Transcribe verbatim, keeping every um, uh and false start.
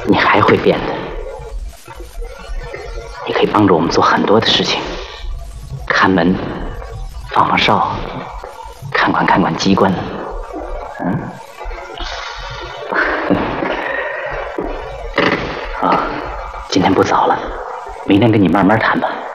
你还会变的。你可以帮助我们做很多的事情，看门、放放哨、看管看管机关。嗯。啊，今天不早了，明天跟你慢慢谈吧。